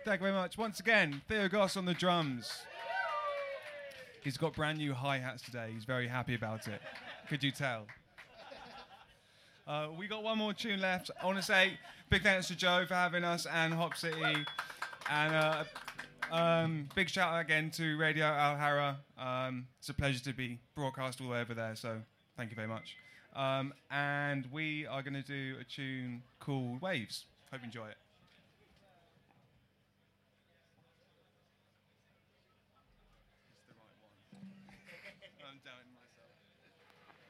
Thank you very much. Once again, Theo Goss on the drums. He's got brand new hi-hats today. He's very happy about it. Could you tell? We got one more tune left. I want to say big thanks to Joe for having us and Hop City. And big shout out again to Radio Alhara. It's a pleasure to be broadcast all over there, so thank you very much. And we are going to do a tune called Waves. Hope you enjoy it.